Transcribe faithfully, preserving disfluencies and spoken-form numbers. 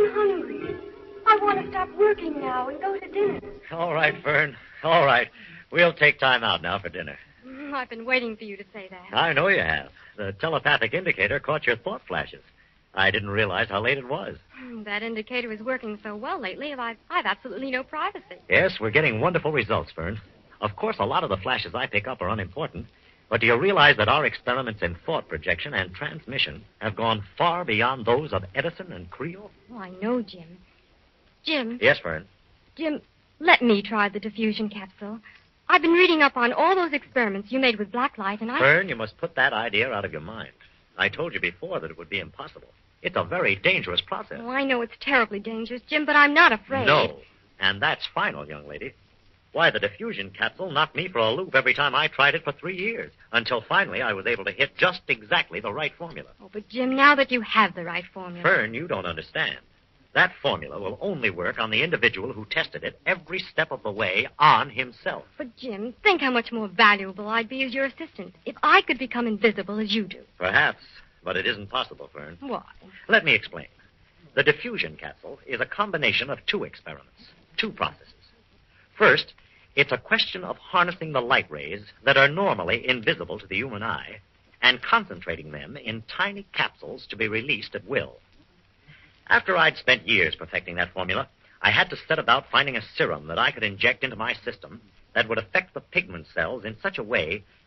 hungry. I want to stop working now and go to dinner. All right, Fern. All right. We'll take time out now for dinner. I've been waiting for you to say that. I know you have. The telepathic indicator caught your thought flashes. I didn't realize how late it was. That indicator is working so well lately, I've, I've absolutely no privacy. Yes, we're getting wonderful results, Fern. Of course, a lot of the flashes I pick up are unimportant. But do you realize that our experiments in thought projection and transmission have gone far beyond those of Edison and Creel? Oh, I know, Jim. Jim. Yes, Fern. Jim, let me try the diffusion capsule. I've been reading up on all those experiments you made with black light, and I... Fern, you must put that idea out of your mind. I told you before that it would be impossible. It's a very dangerous process. Oh, I know it's terribly dangerous, Jim, but I'm not afraid. No, and that's final, young lady. Why, the diffusion capsule knocked me for a loop every time I tried it for three years, until finally I was able to hit just exactly the right formula. Oh, but Jim, now that you have the right formula... Fern, you don't understand. That formula will only work on the individual who tested it every step of the way on himself. But, Jim, think how much more valuable I'd be as your assistant if I could become invisible as you do. Perhaps, but it isn't possible, Fern. Why? Let me explain. The diffusion capsule is a combination of two experiments, two processes. First, it's a question of harnessing the light rays that are normally invisible to the human eye and concentrating them in tiny capsules to be released at will. After I'd spent years perfecting that formula, I had to set about finding a serum that I could inject into my system that would affect the pigment cells in such a way